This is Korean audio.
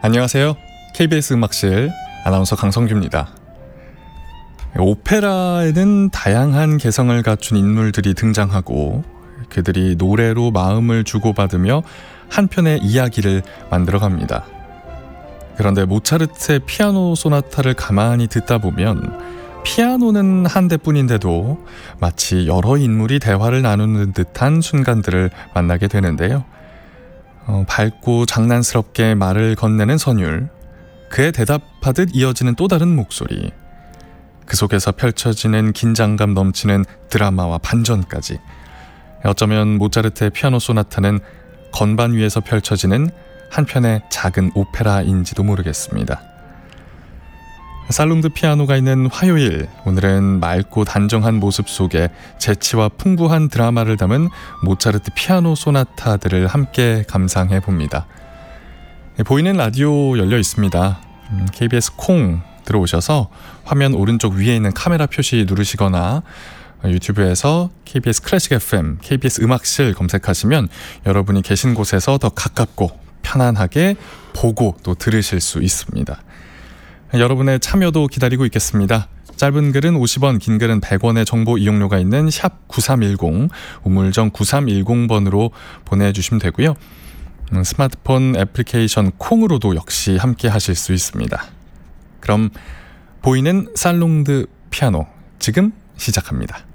안녕하세요. KBS 음악실 아나운서 강성규입니다. 오페라에는 다양한 개성을 갖춘 인물들이 등장하고 그들이 노래로 마음을 주고받으며 한 편의 이야기를 만들어갑니다. 그런데 모차르트의 피아노 소나타를 가만히 듣다 보면 피아노는 한 대뿐인데도 마치 여러 인물이 대화를 나누는 듯한 순간들을 만나게 되는데요. 밝고 장난스럽게 말을 건네는 선율, 그에 대답하듯 이어지는 또 다른 목소리, 그 속에서 펼쳐지는 긴장감 넘치는 드라마와 반전까지. 어쩌면 모차르트의 피아노 소나타는 건반 위에서 펼쳐지는 한편의 작은 오페라인지도 모르겠습니다. 살롱드 피아노가 있는 화요일, 오늘은 맑고 단정한 모습 속에 재치와 풍부한 드라마를 담은 모차르트 피아노 소나타들을 함께 감상해 봅니다. 보이는 라디오 열려 있습니다. KBS 콩 들어오셔서 화면 오른쪽 위에 있는 카메라 표시 누르시거나 유튜브에서 KBS 클래식 FM, KBS 음악실 검색하시면 여러분이 계신 곳에서 더 가깝고 편안하게 보고 또 들으실 수 있습니다. 여러분의 참여도 기다리고 있겠습니다. 짧은 글은 50원, 긴 글은 100원의 정보 이용료가 있는 샵 9310, 우물정 9310번으로 보내주시면 되고요. 스마트폰 애플리케이션 콩으로도 역시 함께 하실 수 있습니다. 그럼 보이는 살롱드 피아노 지금 시작합니다.